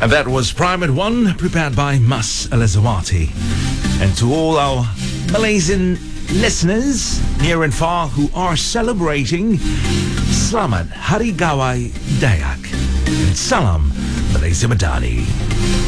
And that was Private One, prepared by Mas Elizawati. And to all our Malaysian listeners, near and far, who are celebrating, Selamat Hari Gawai Dayak. And Salam Malaysia Madani.